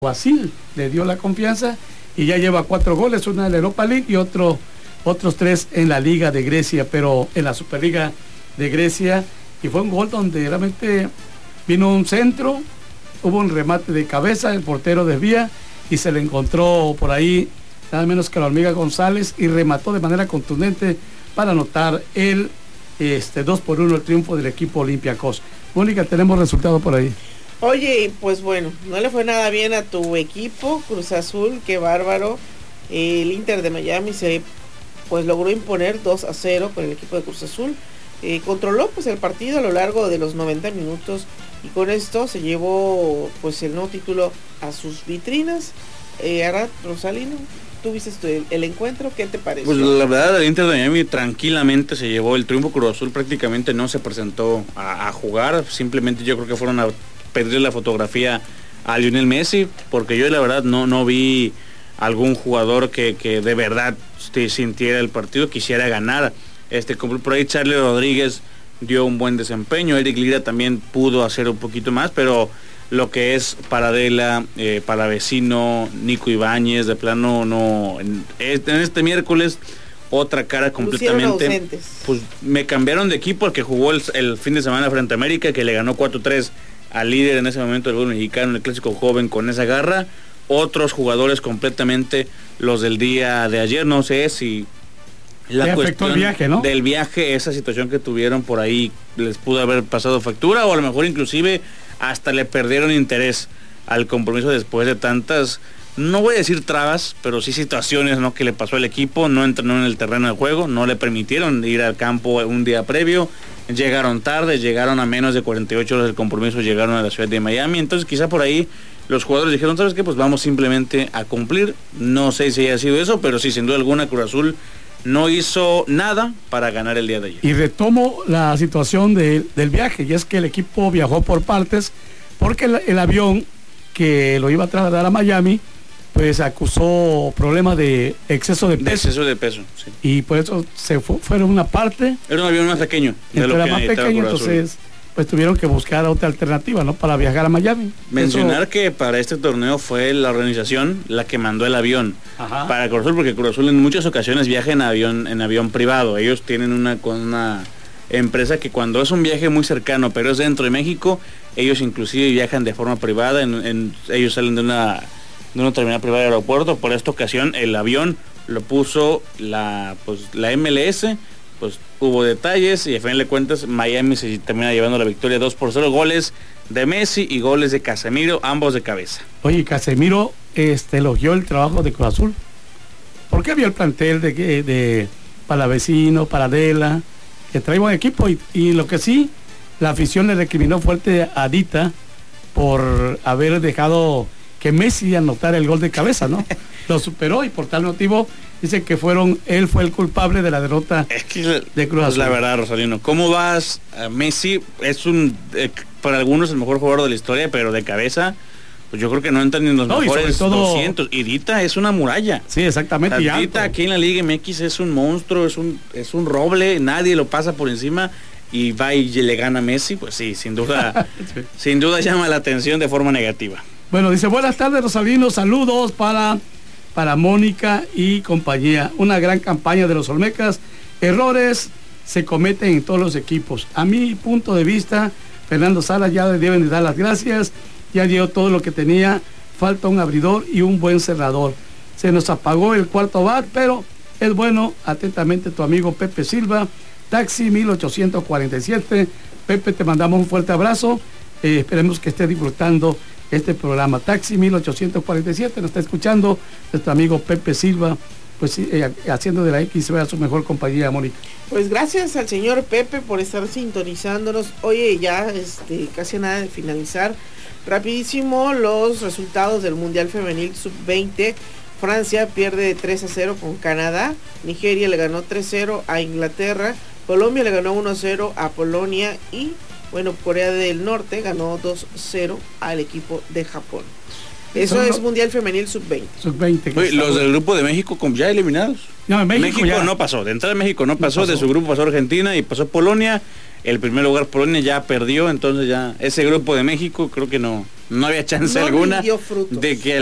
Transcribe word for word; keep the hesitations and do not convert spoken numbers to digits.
Brasil le dio la confianza y ya lleva cuatro goles, una en la Europa League y otro, otros tres en la Liga de Grecia, pero en la Superliga de Grecia, y fue un gol donde realmente vino un centro, hubo un remate de cabeza, el portero desvía y se le encontró por ahí nada menos que la Hormiga González y remató de manera contundente para anotar el este, dos por uno el triunfo del equipo Olympiacos. Mónica, tenemos resultado por ahí. Oye, pues bueno, no le fue nada bien a tu equipo, Cruz Azul, qué bárbaro. El Inter de Miami se pues logró imponer dos a cero con el equipo de Cruz Azul. Eh, controló pues el partido a lo largo de los noventa minutos y con esto se llevó pues el nuevo título a sus vitrinas. Eh, Arad, Rosalino, ¿tú viste el, el encuentro? ¿Qué te pareció? Pues la verdad, el Inter de Miami tranquilamente se llevó el triunfo. Cruz Azul prácticamente no se presentó a, a jugar, simplemente yo creo que fueron a pedirle la fotografía a Lionel Messi, porque yo la verdad no, no vi algún jugador que, que de verdad sintiera el partido, quisiera ganar. Este, por ahí Charlie Rodríguez dio un buen desempeño, Eric Lira también pudo hacer un poquito más, pero lo que es Paradela, eh, Palavecino, Nico Ibáñez, de plano no, en, en este miércoles otra cara completamente. Pues me cambiaron de equipo, el que jugó el, el fin de semana frente a América, que le ganó cuatro tres al líder en ese momento del fútbol mexicano, el clásico joven con esa garra. Otros jugadores completamente los del día de ayer, no sé si la cuestión el viaje, ¿no? del viaje, esa situación que tuvieron por ahí les pudo haber pasado factura, o a lo mejor inclusive hasta le perdieron interés al compromiso después de tantas, no voy a decir trabas, pero sí situaciones, ¿no?, que le pasó al equipo. No entrenó en el terreno de juego, no le permitieron ir al campo un día previo, llegaron tarde, llegaron a menos de cuarenta y ocho horas del compromiso, llegaron a la ciudad de Miami. Entonces quizá por ahí los jugadores dijeron, ¿sabes qué? Pues vamos simplemente a cumplir. No sé si haya sido eso, pero sí, sin duda alguna, Cruz Azul no hizo nada para ganar el día de ayer. Y retomo la situación de, del viaje, y es que el equipo viajó por partes, porque el, el avión que lo iba a trasladar a Miami pues acusó problemas de exceso de peso. De exceso de peso, sí. Y por eso se fue, fueron una parte. Era un avión más pequeño. De lo era que más pequeño, entonces pues tuvieron que buscar otra alternativa, ¿no?, para viajar a Miami. Mencionar eso... que para este torneo fue la organización la que mandó el avión. Ajá. Para Cruz Azul, porque Cruz Azul en muchas ocasiones viaja en avión, en avión privado. Ellos tienen una, una empresa que cuando es un viaje muy cercano, pero es dentro de México, ellos inclusive viajan de forma privada. En, en, ellos salen de una... de una terminal privada del aeropuerto. Por esta ocasión el avión lo puso la pues la M L S, pues hubo detalles y a fin de cuentas Miami se termina llevando la victoria dos por cero, goles de Messi y goles de Casemiro, ambos de cabeza. Oye, Casemiro este, elogió el trabajo de Cruz Azul, porque había el plantel de, de Palavecino, Paradela, que trae buen equipo, y, y lo que sí, la afición le recriminó fuerte a Dita por haber dejado que Messi anotara el gol de cabeza, ¿no? Lo superó y por tal motivo dice que fueron, él fue el culpable de la derrota es que de Cruz Azul. La verdad, Rosalino, ¿cómo vas a Messi? Es un, eh, para algunos el mejor jugador de la historia, pero de cabeza, pues yo creo que no entran ni en los no, mejores todo... doscientos. Y Dita es una muralla. Sí, exactamente. O sea, Dita aquí en la Liga M X es un monstruo, es un, es un roble, nadie lo pasa por encima. Y va y le gana a Messi, pues sí, sin duda, sí. sin duda llama la atención de forma negativa. Bueno, dice, buenas tardes, Rosalino, saludos para, para Mónica y compañía. Una gran campaña de los Olmecas. Errores se cometen en todos los equipos. A mi punto de vista, Fernando Salas ya le deben de dar las gracias. Ya dio todo lo que tenía. Falta un abridor y un buen cerrador. Se nos apagó el cuarto bat, pero es bueno. Atentamente tu amigo Pepe Silva, Taxi mil ochocientos cuarenta y siete. Pepe, te mandamos un fuerte abrazo. Eh, esperemos que estés disfrutando este programa. Taxi mil ochocientos cuarenta y siete, nos está escuchando nuestro amigo Pepe Silva, pues eh, haciendo de la X B a su mejor compañía, Mónica. Pues gracias al señor Pepe por estar sintonizándonos. Oye, ya este, casi nada de finalizar. Rapidísimo los resultados del Mundial Femenil sub veinte. Francia pierde tres a cero con Canadá. Nigeria le ganó tres cero a Inglaterra. Colombia le ganó uno a cero a Polonia y bueno, Corea del Norte ganó dos cero al equipo de Japón. Eso Son es lo... Mundial Femenil sub veinte. sub veinte. Oye, los del grupo de México ya eliminados. No, México, México ya... no pasó. De entrada México no pasó. No pasó. De su grupo pasó Argentina y pasó Polonia. El primer lugar Polonia ya perdió. Entonces ya ese grupo de México creo que no, no había chance no alguna rindió frutos. de que